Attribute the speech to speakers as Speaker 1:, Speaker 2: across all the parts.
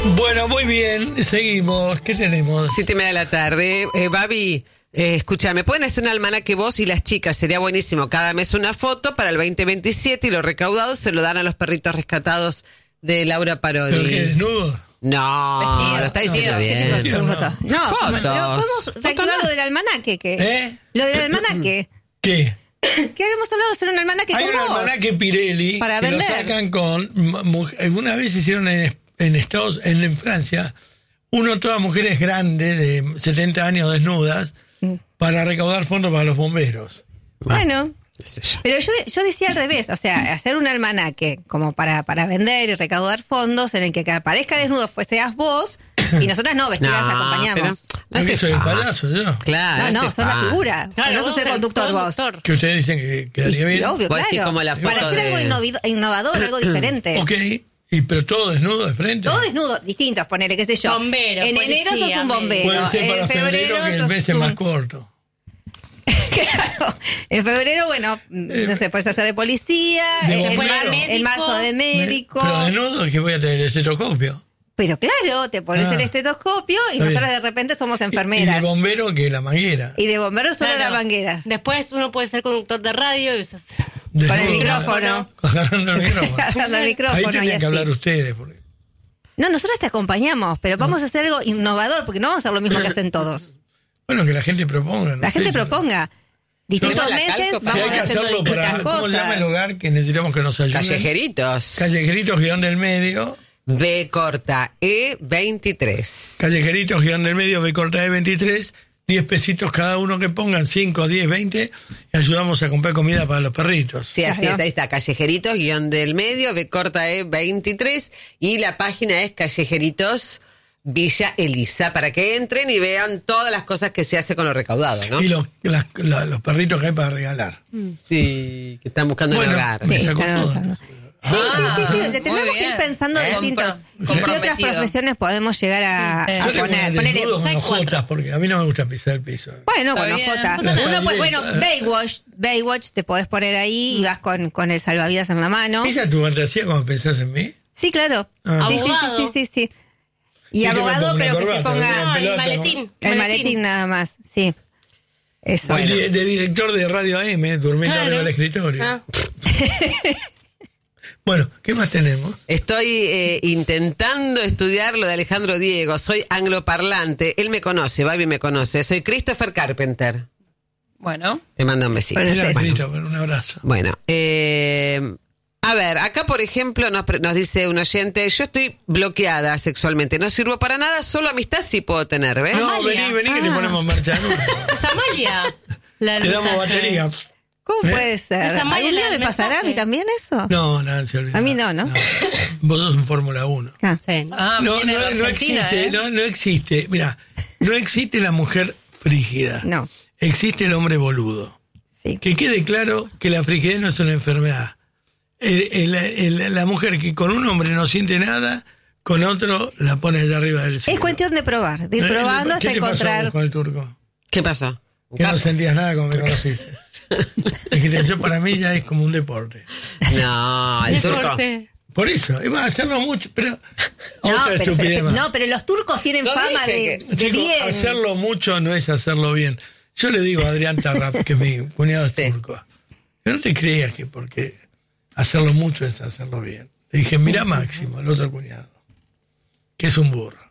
Speaker 1: Bueno, muy bien, seguimos. ¿Qué tenemos?
Speaker 2: 7:30 de la tarde. Babi, escúchame, pueden hacer un almanaque vos y las chicas, sería buenísimo. Cada mes una foto para el 2027 y lo recaudado se lo dan a los perritos rescatados de Laura Parodi.
Speaker 1: ¿Pero qué, desnudo?
Speaker 2: No,
Speaker 3: Vestido,
Speaker 2: lo está diciendo
Speaker 3: vestido,
Speaker 2: bien.
Speaker 3: No,
Speaker 2: Fotos.
Speaker 3: pero podemos reactivar lo del almanaque. Lo del almanaque.
Speaker 1: ¿Qué?
Speaker 3: ¿Qué habíamos hablado de hacer un almanaque
Speaker 1: Hay
Speaker 3: con
Speaker 1: un
Speaker 3: vos?
Speaker 1: almanaque Pirelli
Speaker 3: Para
Speaker 1: que
Speaker 3: vender.
Speaker 1: lo sacan con... Alguna vez hicieron en Francia, todas mujeres grandes de 70 años desnudas para recaudar fondos para los bomberos.
Speaker 3: Bueno,
Speaker 2: qué sé yo.
Speaker 3: pero yo decía al revés, o sea, hacer un almanaque como para vender y recaudar fondos en el que aparezca desnudo seas vos y nosotras no, vestidas acompañamos.
Speaker 2: No
Speaker 1: Porque
Speaker 2: hace
Speaker 1: soy el
Speaker 2: falta.
Speaker 1: payaso yo.
Speaker 2: Claro,
Speaker 3: No,
Speaker 2: hace
Speaker 3: sos la
Speaker 2: falta.
Speaker 3: figura.
Speaker 4: Claro,
Speaker 3: No sos el conductor vos.
Speaker 1: Que ustedes dicen que quedaría bien.
Speaker 3: Obvio,
Speaker 2: Vos
Speaker 3: claro.
Speaker 2: decís como la foto
Speaker 3: para hacer
Speaker 2: de-
Speaker 3: algo innovador, algo diferente.
Speaker 1: Ok, pero todo desnudo de frente.
Speaker 3: Todo desnudo, distintos, ponele, qué sé yo.
Speaker 4: Bombero,
Speaker 3: en
Speaker 4: policía,
Speaker 3: enero sos un bombero.
Speaker 1: Puede ser para
Speaker 3: en
Speaker 1: febrero, que el
Speaker 3: sos
Speaker 1: mes es más corto.
Speaker 3: Claro. En febrero, bueno, no sé, puedes hacer de policía,
Speaker 1: De
Speaker 3: en,
Speaker 1: bombero.
Speaker 3: en marzo de médico.
Speaker 1: Pero desnudo es que voy a tener el estetoscopio.
Speaker 3: Pero claro, te pones
Speaker 1: Ah.
Speaker 3: el estetoscopio y
Speaker 1: Está
Speaker 3: nosotras
Speaker 1: bien.
Speaker 3: de repente somos
Speaker 1: Y
Speaker 3: enfermeras.
Speaker 1: de bombero que la manguera.
Speaker 3: Y de bombero solo
Speaker 4: Claro.
Speaker 3: la manguera.
Speaker 4: Después uno puede ser conductor de radio y usas...
Speaker 1: Desnudo,
Speaker 3: Con el micrófono.
Speaker 1: Agarrando el micrófono.
Speaker 3: Agarrando el micrófono
Speaker 1: Ahí
Speaker 3: y
Speaker 1: tendrían
Speaker 3: así.
Speaker 1: que hablar ustedes. Porque...
Speaker 3: No, nosotros te acompañamos, pero vamos a hacer algo innovador, porque no vamos a hacer lo mismo que hacen todos.
Speaker 1: Bueno, que la gente proponga. ¿no?
Speaker 3: La gente
Speaker 1: Sí,
Speaker 3: proponga. Distintos
Speaker 2: Tenemos la
Speaker 3: meses
Speaker 2: calco
Speaker 1: Si
Speaker 3: vamos
Speaker 1: hay que
Speaker 3: haciendo
Speaker 1: hacerlo para...
Speaker 3: distintas
Speaker 1: ¿Cómo se llama el
Speaker 3: cosas.
Speaker 1: lugar que necesitamos que nos ayuden?
Speaker 2: Callejeritos.
Speaker 1: Callejeritos, guión del medio.
Speaker 2: V corta E23.
Speaker 1: Callejeritos, guión del medio, B corta de 23. 10 pesitos cada uno que pongan, 5, 10, 20. Y ayudamos a comprar comida para los perritos.
Speaker 2: Sí, así
Speaker 3: Claro.
Speaker 2: es, ahí está, Callejeritos, guión del medio, V corta E23. Y la página es Callejeritos Villa Elisa, para que entren y vean todas las cosas que se hace con lo recaudado, ¿no?
Speaker 1: Y los perritos que hay para regalar.
Speaker 2: Sí, que están buscando
Speaker 1: Bueno,
Speaker 2: el hogar.
Speaker 1: me
Speaker 3: Sí,
Speaker 1: sacó
Speaker 3: claro,
Speaker 1: todo.
Speaker 3: claro. Sí,
Speaker 2: muy
Speaker 3: tenemos que ir
Speaker 2: bien.
Speaker 3: pensando distintos. ¿Qué otras
Speaker 4: comprometido.
Speaker 3: profesiones podemos llegar a
Speaker 4: Sí.
Speaker 1: Yo tengo
Speaker 3: poner?
Speaker 1: una
Speaker 3: Ponele,
Speaker 1: desnudo con
Speaker 4: hay
Speaker 1: los
Speaker 4: cuatro.
Speaker 1: jotas, porque a mí no me gusta pisar el piso.
Speaker 3: bueno,
Speaker 4: Está
Speaker 3: con
Speaker 4: bien.
Speaker 3: ojotas.
Speaker 1: Las
Speaker 3: Uno pues,
Speaker 1: salidas.
Speaker 3: bueno, Baywatch te podés poner ahí y vas con el salvavidas en la mano.
Speaker 1: ¿Esa es tu fantasía cuando pensás en mí?
Speaker 3: Sí, claro.
Speaker 1: Ah.
Speaker 3: Sí,
Speaker 4: Abogado.
Speaker 3: sí. Y
Speaker 1: ¿Y qué me
Speaker 3: abogado,
Speaker 1: pongo, una
Speaker 3: pero que se
Speaker 1: corbata,
Speaker 3: ponga
Speaker 1: una
Speaker 4: el
Speaker 1: pelota,
Speaker 4: maletín.
Speaker 3: el maletín nada más. Sí. Eso.
Speaker 2: Bueno.
Speaker 1: De director de Radio AM, durmiendo
Speaker 4: Claro.
Speaker 1: arriba del escritorio.
Speaker 4: Ah.
Speaker 1: Bueno, ¿qué más tenemos?
Speaker 2: Estoy intentando estudiar lo de Alejandro Diego. Soy angloparlante. Él me conoce, Babi me conoce. Soy Christopher Carpenter.
Speaker 4: Bueno.
Speaker 2: Te mando un besito.
Speaker 3: Bueno,
Speaker 1: Mira,
Speaker 3: sí.
Speaker 1: Christopher, un abrazo.
Speaker 2: Bueno, a ver, acá por ejemplo nos dice un oyente, yo estoy bloqueada sexualmente, no sirvo para nada, solo amistad sí puedo tener, ¿ves?
Speaker 1: No,
Speaker 4: Amalia.
Speaker 1: vení que te ponemos en marcha. ¿no?
Speaker 4: Es Amalia.
Speaker 1: Te damos batería.
Speaker 3: ¿Cómo puede ser?
Speaker 4: Esa Maya
Speaker 3: ¿Algún día
Speaker 4: la
Speaker 3: me
Speaker 4: del
Speaker 3: pasará a mí
Speaker 4: mensaje.
Speaker 3: también eso?
Speaker 1: No, nada, se olvida.
Speaker 3: A mí no.
Speaker 1: Vos sos un Fórmula 1.
Speaker 3: Ah.
Speaker 4: Sí.
Speaker 1: No existe, no existe. Mira, no existe la mujer frígida.
Speaker 3: No.
Speaker 1: Existe el hombre boludo.
Speaker 3: Sí.
Speaker 1: Que quede claro que la frigidez no es una enfermedad. La mujer que con un hombre no siente nada, con otro la pone allá arriba del cielo.
Speaker 3: Es cuestión de probar, de ir probando hasta
Speaker 1: ¿Qué te pasó
Speaker 3: encontrar.
Speaker 1: vos con el turco?
Speaker 2: ¿Qué pasó?
Speaker 1: Que no sentías nada cuando me conociste. Dijiste, yo para mí ya es como un deporte.
Speaker 2: No, el turco.
Speaker 4: Deporte.
Speaker 1: Por eso, iba a hacerlo mucho, pero
Speaker 3: No,
Speaker 1: otra estupidez más.
Speaker 3: pero los turcos tienen
Speaker 2: No
Speaker 3: fama
Speaker 2: dije
Speaker 3: de
Speaker 1: Chicos,
Speaker 3: bien.
Speaker 1: hacerlo mucho no es hacerlo bien. Yo le digo a Adrián Tarrap, que mi cuñado es
Speaker 2: Sí.
Speaker 1: turco, que no te creas que porque hacerlo mucho es hacerlo bien. Le dije, mira Máximo, el otro cuñado, que es un burro.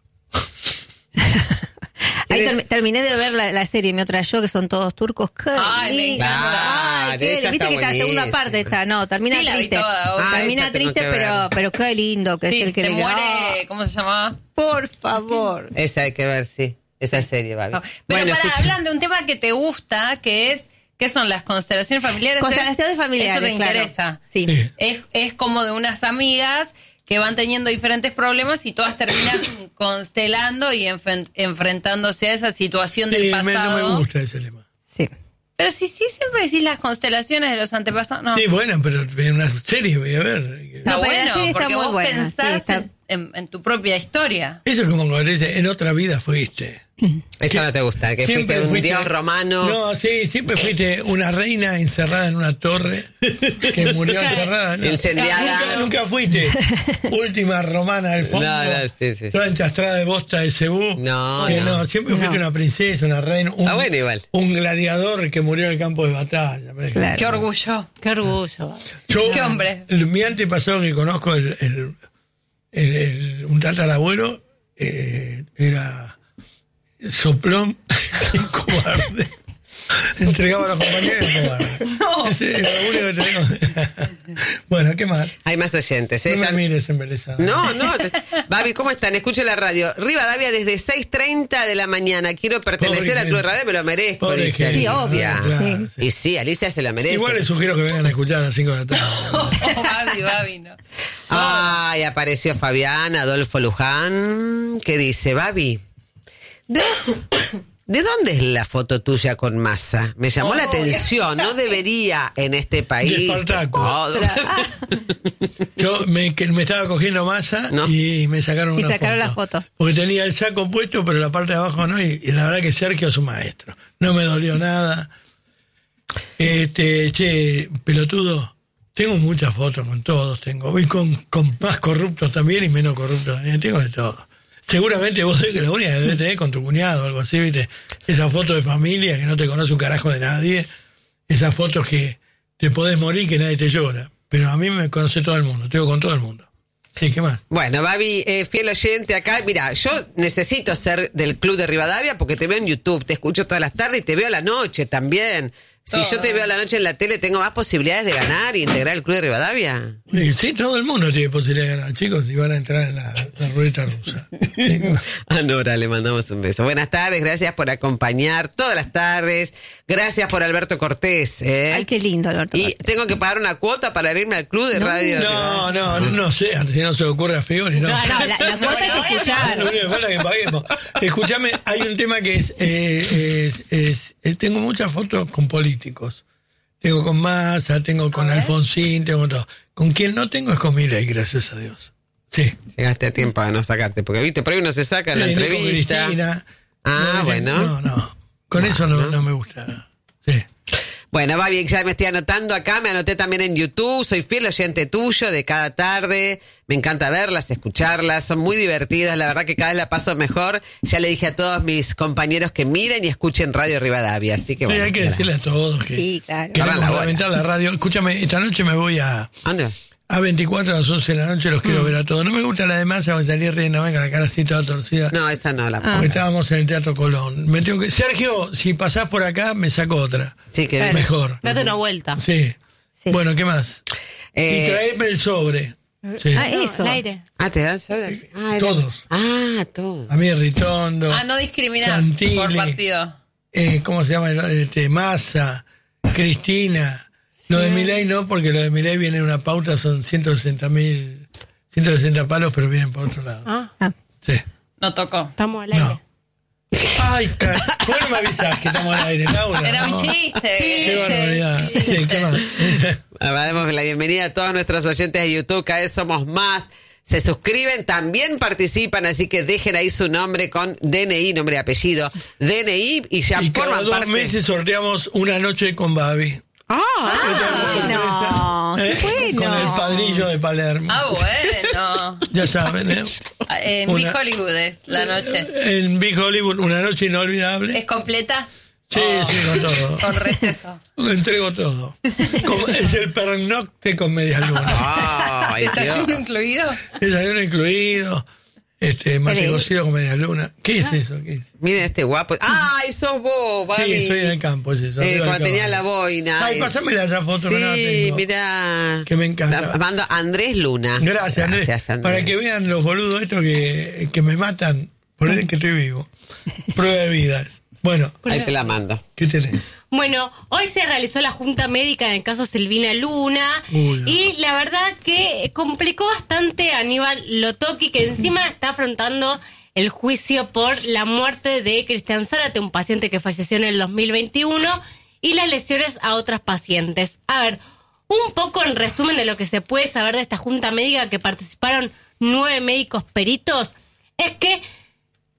Speaker 3: Ahí terminé de ver la serie Mi Otra Yo, que son todos turcos. Qué
Speaker 4: Ay, me
Speaker 3: lindo.
Speaker 2: encanta.
Speaker 3: Ay, qué
Speaker 2: Esa
Speaker 3: viste
Speaker 2: está
Speaker 3: que la segunda
Speaker 2: buenísima.
Speaker 3: parte está. No, termina
Speaker 4: Sí, la vi
Speaker 3: triste.
Speaker 4: toda, otra.
Speaker 3: Termina
Speaker 2: esa tengo
Speaker 3: triste,
Speaker 2: que ver.
Speaker 3: pero qué lindo que
Speaker 4: Sí,
Speaker 3: es el que
Speaker 4: se
Speaker 3: le
Speaker 4: muere. ¿Cómo se llamaba?
Speaker 3: Por favor.
Speaker 2: Esa hay que ver, sí. Esa serie, Babi.
Speaker 4: No. Pero
Speaker 2: Bueno,
Speaker 4: para
Speaker 2: escucha.
Speaker 4: hablar de un tema que te gusta, que es ¿qué son las constelaciones familiares?
Speaker 3: Constelaciones familiares,
Speaker 4: Eso te
Speaker 3: claro.
Speaker 4: interesa.
Speaker 3: Sí.
Speaker 1: Sí.
Speaker 4: Es como de unas amigas que van teniendo diferentes problemas y todas terminan constelando y enfrentándose a esa situación del
Speaker 1: Sí,
Speaker 4: pasado.
Speaker 1: no me gusta ese lema.
Speaker 3: Sí.
Speaker 4: Pero si siempre decís las constelaciones de los antepasados, no.
Speaker 1: Sí, bueno, pero en una serie voy a ver.
Speaker 4: Está
Speaker 3: No, pero la
Speaker 4: bueno,
Speaker 3: serie está
Speaker 4: porque
Speaker 3: muy
Speaker 4: vos
Speaker 3: buena,
Speaker 4: pensás
Speaker 3: sí, está-
Speaker 4: en tu propia historia.
Speaker 1: Eso es como cuando dice, en otra vida fuiste.
Speaker 2: Eso no te gusta, que
Speaker 1: Siempre
Speaker 2: fuiste un dios romano.
Speaker 1: No, sí, siempre fuiste una reina encerrada en una torre que murió encerrada. ¿no?
Speaker 2: Incendiada.
Speaker 1: Nunca fuiste última romana del fondo.
Speaker 2: No, sí.
Speaker 1: Toda enchastrada de bosta de cebú.
Speaker 2: No.
Speaker 1: Siempre fuiste una princesa, una reina.
Speaker 2: Bueno, igual.
Speaker 1: Un gladiador que murió en el campo de batalla.
Speaker 3: Claro.
Speaker 4: Qué orgullo.
Speaker 3: Qué orgullo.
Speaker 4: Qué hombre.
Speaker 1: Mi antepasado que conozco, un tatarabuelo, era soplón y cobarde. Entregaba a los compañeros y cobarde. Ese es lo único que tenemos. Bueno, ¿qué más?
Speaker 2: Hay más oyentes.
Speaker 1: No me mires embelesada.
Speaker 2: No. Babi, ¿cómo están? Escuche la radio. Rivadavia desde 6:30 de la mañana. Quiero pertenecer al Club de Radio, me lo merezco.
Speaker 1: Pobre
Speaker 2: Dice
Speaker 1: gente.
Speaker 3: Sí, obvio.
Speaker 2: Alicia.
Speaker 1: Claro, sí.
Speaker 2: Y sí, Alicia se lo merece.
Speaker 1: Igual les sugiero que vengan a escuchar a las 5 de la tarde.
Speaker 4: Babi, no.
Speaker 2: Ay, apareció Fabián, Adolfo Luján. ¿Qué dice, Babi? ¿De dónde es la foto tuya con Massa? Me llamó la atención, no debería en este país.
Speaker 1: De Espartaco.
Speaker 2: Oh,
Speaker 1: Yo me estaba cogiendo masa
Speaker 2: No.
Speaker 1: y me sacaron una
Speaker 3: sacaron la foto.
Speaker 1: Porque tenía el saco puesto, pero la parte de abajo no. Y la verdad que Sergio es un maestro. No me dolió nada. Che, pelotudo. Tengo muchas fotos con todos. Y con más corruptos también y menos corruptos también. Tengo de todo. Seguramente vos que la única que debes tener con tu cuñado o algo así, ¿viste? Esa foto de familia que no te conoce un carajo de nadie. Esas fotos que te podés morir que nadie te llora. Pero a mí me conoce todo el mundo. Tengo con todo el mundo. Sí, ¿qué más?
Speaker 2: Bueno, Babi, fiel oyente acá. Mira, yo necesito ser del Club de Rivadavia porque te veo en YouTube, te escucho todas las tardes y te veo a la noche también. Si yo te veo a la noche en la tele, ¿tengo más posibilidades de ganar y integrar el Club de Rivadavia?
Speaker 1: Sí, todo el mundo tiene posibilidad de ganar, chicos, y van a entrar en la ruleta rusa. Sí,
Speaker 2: A Nora le mandamos un beso. Buenas tardes, gracias por acompañar todas las tardes. Gracias por Alberto Cortés.
Speaker 3: Ay, qué lindo, Alberto.
Speaker 2: Y tengo que pagar una cuota para irme al Club de Radio.
Speaker 1: no sé, antes si no se le ocurre a Fiori, no.
Speaker 3: No, la cuota es escuchar.
Speaker 1: Lo único que falta es que paguemos. Escuchame, hay un tema que es tengo muchas fotos con políticos. Tengo con Massa, tengo con Alfonsín, tengo con todo. Con quien no tengo es con Milei, gracias a Dios. Sí.
Speaker 2: Llegaste a tiempo a no sacarte, porque viste, por ahí uno se saca en la
Speaker 1: Ni con
Speaker 2: entrevista.
Speaker 1: Cristina.
Speaker 2: Bueno.
Speaker 1: No. Con eso no me gusta. Sí.
Speaker 2: Bueno, va bien, ya me estoy anotando acá, me anoté también en YouTube, soy fiel oyente tuyo de cada tarde, me encanta verlas, escucharlas, son muy divertidas, la verdad que cada vez la paso mejor, ya le dije a todos mis compañeros que miren y escuchen Radio Rivadavia, así que
Speaker 1: Sí,
Speaker 2: bueno.
Speaker 1: hay que decirle a todos que
Speaker 3: Sí, claro.
Speaker 1: queremos
Speaker 2: Abran la bola.
Speaker 1: reventar la radio. Escúchame, esta noche me voy a
Speaker 2: ¿Dónde vas?
Speaker 1: 24 a las 11 de la noche, los quiero ver a todos. No me gusta la de Massa, voy a salir riendo, con la cara así toda torcida.
Speaker 2: No, esta no, la
Speaker 1: Porque estábamos en el Teatro Colón. Sergio, si pasás por acá, me saco otra.
Speaker 2: Sí, que
Speaker 5: Claro.
Speaker 1: Mejor.
Speaker 5: Date una vuelta.
Speaker 1: Sí.
Speaker 3: Sí.
Speaker 1: Bueno, ¿qué más? Y traeme el sobre. Sí.
Speaker 3: Ah, eso.
Speaker 5: Al aire.
Speaker 2: ¿te dan?
Speaker 1: Todos.
Speaker 2: Todos.
Speaker 1: A mí Ritondo.
Speaker 4: No discriminás
Speaker 1: Santilli,
Speaker 4: por partido.
Speaker 1: ¿Cómo se llama? Massa, Cristina. Lo de Milei no, porque lo de Milei viene en una pauta, son 160 palos, pero vienen por otro lado.
Speaker 5: Ah,
Speaker 1: Sí.
Speaker 4: No tocó.
Speaker 5: estamos al aire.
Speaker 1: No. Ay, ¿por qué no me avisás que estamos al aire, Laura?
Speaker 4: Era un
Speaker 1: No.
Speaker 4: chiste.
Speaker 1: Qué barbaridad. Sí, ¿qué más?
Speaker 2: Damos la bienvenida a todos nuestros oyentes de YouTube, cada vez somos más. Se suscriben, también participan, así que dejen ahí su nombre con DNI, nombre y apellido, DNI y ya
Speaker 1: Y cada
Speaker 2: forman
Speaker 1: 2
Speaker 2: parte.
Speaker 1: meses sorteamos una noche con Babi.
Speaker 3: No, qué bueno.
Speaker 1: Con el padrillo de Palermo.
Speaker 4: Bueno.
Speaker 1: Ya saben, ¿eh?
Speaker 4: En Big Hollywood es la noche.
Speaker 1: En Big Hollywood, una noche inolvidable.
Speaker 4: ¿Es completa?
Speaker 1: Sí, sí, con todo.
Speaker 4: Con receso.
Speaker 1: Lo entrego todo. Es el pernocte con media luna.
Speaker 2: Ay,
Speaker 4: ¿Desayuno
Speaker 2: Dios.
Speaker 4: incluido?
Speaker 1: Desayuno incluido. Mate
Speaker 3: Pero-
Speaker 1: cocido con media luna. ¿Qué es eso? ¿Qué es?
Speaker 2: Miren este guapo. ¡Ay, sos vos, Babi!
Speaker 1: Sí, soy en el campo, es eso. arriba del
Speaker 2: Cuando tenía
Speaker 1: caballo.
Speaker 2: la boina.
Speaker 1: Ay, pásamela esa foto,
Speaker 2: Sí,
Speaker 1: que no la tengo.
Speaker 2: mira.
Speaker 1: Que me encanta.
Speaker 2: La mando a Andrés Luna.
Speaker 1: Gracias, Andrés. Para que vean los boludos estos que me matan por el que estoy vivo. Prueba de vidas. Bueno,
Speaker 2: Ahí te la mando.
Speaker 1: ¿qué tenés?
Speaker 5: Bueno, hoy se realizó la junta médica en el caso Silvina Luna
Speaker 1: Uy, no.
Speaker 5: y la verdad que complicó bastante a Aníbal Lotoki, que encima está afrontando el juicio por la muerte de Cristian Zárate, un paciente que falleció en el 2021, y las lesiones a otras pacientes. A ver, un poco en resumen de lo que se puede saber de esta junta médica que participaron 9 médicos peritos, es que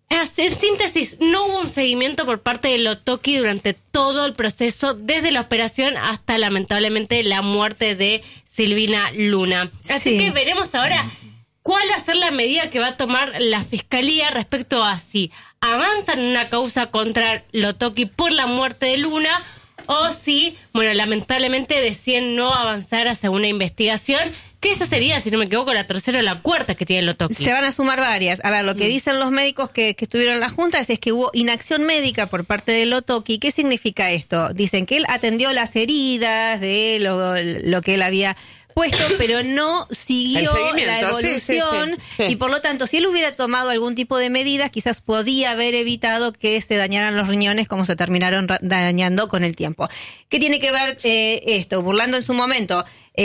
Speaker 5: En síntesis, no hubo un seguimiento por parte de Lotoki durante todo el proceso, desde la operación hasta lamentablemente la muerte de Silvina Luna. Así que veremos ahora cuál va a ser la medida que va a tomar la Fiscalía respecto a si avanzan en una causa contra Lotoki por la muerte de Luna o si, bueno, lamentablemente deciden no avanzar hacia una investigación, que esa sería, si no me equivoco, la tercera o la cuarta que tiene Lotoki.
Speaker 3: Se van a sumar varias. A ver, lo que dicen los médicos que estuvieron en la Junta es que hubo inacción médica por parte de Lotoki. ¿Qué significa esto? Dicen que él atendió las heridas de lo que él había puesto, pero no siguió la evolución
Speaker 2: sí.
Speaker 3: Y por lo tanto, si él hubiera tomado algún tipo de medidas, quizás podía haber evitado que se dañaran los riñones como se terminaron dañando con el tiempo. ¿Qué tiene que ver esto? Burlando en su momento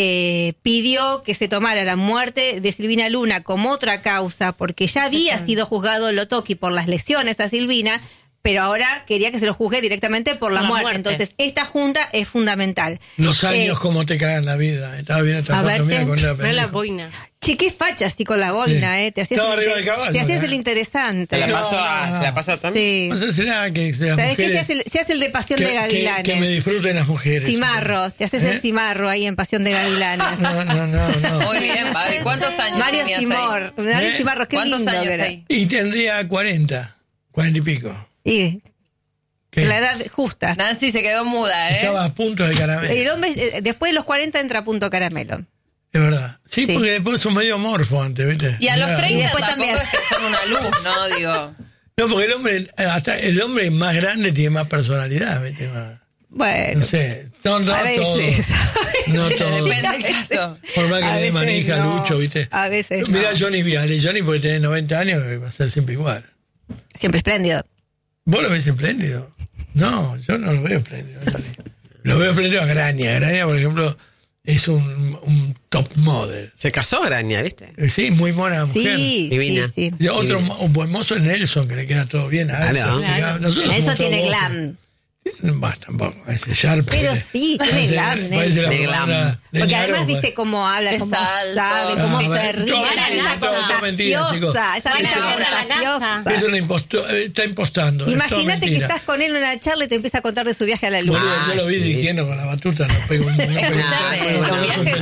Speaker 3: pidió que se tomara la muerte de Silvina Luna como otra causa, porque ya había sido juzgado Lotoki por las lesiones a Silvina, pero ahora quería que se lo juzgue directamente por la muerte. Entonces, esta junta es fundamental.
Speaker 1: Los años, cómo te cagan la vida. Estaba bien esta foto mía con
Speaker 5: la boina.
Speaker 3: Che, qué facha así con la boina,
Speaker 1: Sí.
Speaker 3: Te hacías
Speaker 1: arriba del caballo.
Speaker 3: Te hacías el interesante.
Speaker 2: Se la pasó también.
Speaker 3: Sí.
Speaker 1: No sé, será que las
Speaker 3: ¿Sabés qué?
Speaker 1: mujeres...
Speaker 3: Se hace el de Pasión de Gavilanes.
Speaker 1: Que me disfruten las mujeres.
Speaker 3: Cimarro, te haces el cimarro ahí en Pasión de Gavilanes.
Speaker 1: No.
Speaker 4: Muy bien, Babi. ¿Cuántos años
Speaker 3: Mario
Speaker 4: tenías
Speaker 3: Simor,
Speaker 4: ahí?
Speaker 3: Mario Cimarro, qué
Speaker 4: ¿Cuántos
Speaker 3: lindo
Speaker 4: años
Speaker 3: que era.
Speaker 4: ahí?
Speaker 1: Y tendría 40 y pico.
Speaker 3: Y
Speaker 1: ¿Qué?
Speaker 3: la edad justa.
Speaker 4: Nancy se quedó muda,
Speaker 1: Estaba a punto de caramelo.
Speaker 3: El hombre, después de los 40 entra a punto caramelo.
Speaker 1: Es verdad. Sí,
Speaker 3: Sí.
Speaker 1: porque después son medio morfo antes, ¿viste?
Speaker 4: Y a los 30
Speaker 3: después
Speaker 4: tampoco
Speaker 3: también.
Speaker 4: es que son una luz, ¿no? Digo.
Speaker 1: No, porque hasta el hombre más grande tiene más personalidad, ¿viste?
Speaker 3: Bueno,
Speaker 1: No sé. No
Speaker 3: a veces.
Speaker 1: No todo.
Speaker 4: Depende del caso.
Speaker 1: Por más que
Speaker 3: A
Speaker 1: le dé
Speaker 3: veces
Speaker 1: manija
Speaker 3: no.
Speaker 1: Lucho, ¿viste?
Speaker 3: A veces
Speaker 1: Mirá
Speaker 3: no.
Speaker 1: Johnny Viale. Johnny puede tener 90 años y va a ser siempre igual.
Speaker 3: Siempre espléndido.
Speaker 1: ¿Vos lo ves espléndido? No, yo no lo veo espléndido. Johnny. Lo veo espléndido a Graña. Graña, por ejemplo, es un top model.
Speaker 2: Se casó Graña, ¿viste?
Speaker 1: Sí, muy buena mujer.
Speaker 3: Sí,
Speaker 2: Divina.
Speaker 3: sí.
Speaker 1: Y otro
Speaker 2: Divina.
Speaker 1: un buen mozo es Nelson, que le queda todo bien.
Speaker 2: Claro.
Speaker 1: Nosotros
Speaker 3: Eso
Speaker 1: somos
Speaker 3: tiene
Speaker 1: todos
Speaker 3: glam.
Speaker 1: Bah, tampoco, ese Sharp.
Speaker 3: Pero sí, tiene glam,
Speaker 1: Parece la
Speaker 2: De
Speaker 1: propaganda
Speaker 2: glam.
Speaker 1: de
Speaker 3: Porque
Speaker 1: Ñaro,
Speaker 3: además
Speaker 1: pues.
Speaker 3: viste cómo habla,
Speaker 4: Es
Speaker 3: cómo
Speaker 4: alto.
Speaker 3: sabe, cómo se
Speaker 1: bueno,
Speaker 3: ríe.
Speaker 1: todo-
Speaker 3: Esa
Speaker 1: todo mentira, chicos.
Speaker 3: esa
Speaker 5: Tiene
Speaker 3: risa
Speaker 5: la
Speaker 3: contagiosa.
Speaker 1: Es una está impostando. es todo
Speaker 3: Imagínate que
Speaker 1: mentira.
Speaker 3: estás con él en una charla y te empieza a contar de su viaje a la luna.
Speaker 1: Boludo, yo lo vi
Speaker 2: sí,
Speaker 1: dirigiendo con la batuta, no pego un
Speaker 4: Escuchame, los viajes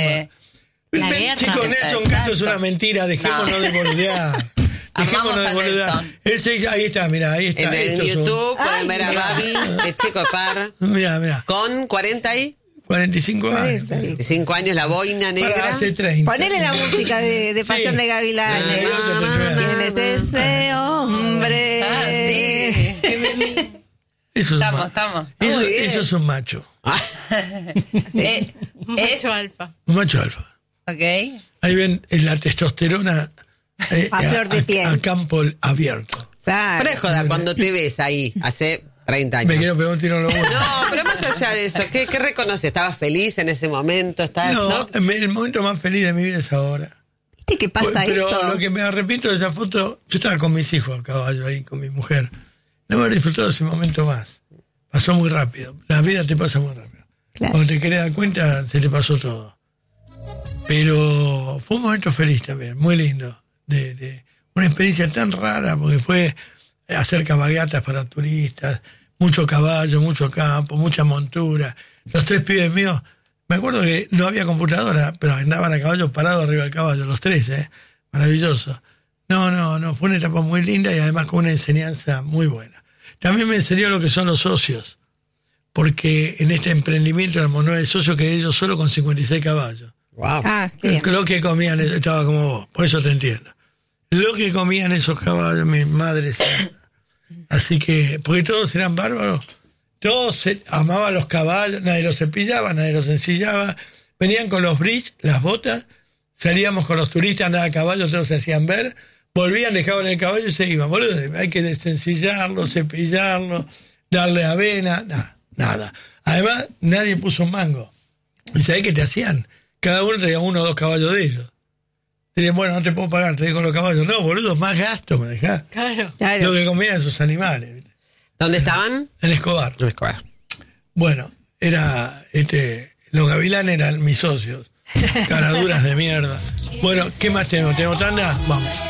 Speaker 5: La guerra.
Speaker 1: Chicos, Nelson Castro es una mentira, dejémonos de boludear. Dejémonos de
Speaker 4: Amamos a
Speaker 1: boludear.
Speaker 4: Nelson.
Speaker 1: Ahí está, mirá, ahí está.
Speaker 2: En
Speaker 1: Estos son-
Speaker 2: YouTube pueden
Speaker 3: Ay,
Speaker 2: ver a
Speaker 3: mirá.
Speaker 2: Babi, de Chico Par,
Speaker 1: Mirá,
Speaker 2: con
Speaker 1: 45 años.
Speaker 2: 45 años, la boina
Speaker 1: Para
Speaker 2: negra.
Speaker 1: hace 30.
Speaker 3: Ponele la música de Pasión
Speaker 1: Sí.
Speaker 3: de Gavilanes.
Speaker 1: Ah,
Speaker 3: ¿Quién es ese hombre?
Speaker 4: Ah, sí.
Speaker 1: Eso es
Speaker 4: Estamos.
Speaker 1: Eso es un macho.
Speaker 4: Es
Speaker 5: Macho alfa.
Speaker 1: Un macho alfa.
Speaker 4: Ok.
Speaker 1: Ahí ven la testosterona
Speaker 3: A flor de piel.
Speaker 1: a campo abierto.
Speaker 3: Claro.
Speaker 2: Fuera de joda, cuando te ves ahí, hace 30
Speaker 1: Me
Speaker 2: años.
Speaker 1: quiero pegar un tiro en los huevos.
Speaker 2: No, pero más allá de eso, ¿qué reconoces? ¿Estabas feliz en ese momento? ¿Estabas,
Speaker 1: No, el momento más feliz de mi vida es ahora.
Speaker 3: ¿Viste qué pasa
Speaker 1: Pero
Speaker 3: eso?
Speaker 1: lo que me arrepiento de esa foto, yo estaba con mis hijos a caballo ahí, con mi mujer. No haber disfrutado ese momento más. Pasó muy rápido. La vida te pasa muy rápido.
Speaker 3: Claro.
Speaker 1: Cuando te querés dar cuenta, se te pasó todo. Pero fue un momento feliz también, muy lindo. De una experiencia tan rara, porque fue hacer cabalgatas para turistas, mucho caballo, mucho campo, mucha montura. Los 3 pibes míos, me acuerdo que no había computadora, pero andaban a caballo parados arriba del caballo, los 3, maravilloso. No, fue una etapa muy linda y además con una enseñanza muy buena. También me enseñó lo que son los socios, porque en este emprendimiento éramos 9 socios, que ellos solo con 56 caballos.
Speaker 2: Wow.
Speaker 3: Ah, qué bien.
Speaker 1: Lo que comían, estaba como vos, por eso te entiendo. Lo que comían esos caballos, mis madres. Así que, porque todos eran bárbaros, todos amaban los caballos, nadie los cepillaba, nadie los ensillaba. Venían con los bridge, las botas, salíamos con los turistas, andaban a caballo, todos se hacían ver, volvían, dejaban el caballo y se iban. Boludo, hay que desencillarlo, cepillarlo, darle avena, nada. Además, nadie puso un mango. ¿Y sabés qué te hacían? Cada uno traía 1 o 2 caballos de ellos. Y dicen, bueno, no te puedo pagar, te dejo los caballos. No, boludo, más gasto me dejás.
Speaker 5: Claro.
Speaker 3: Claro.
Speaker 1: Lo que comían esos animales. ¿viste?
Speaker 2: ¿Dónde estaban?
Speaker 1: En Escobar.
Speaker 2: En Escobar.
Speaker 1: Bueno, era los gavilanes eran mis socios. Caraduras de mierda. Bueno, ¿qué más tenemos? ¿Tenemos tanda? Vamos.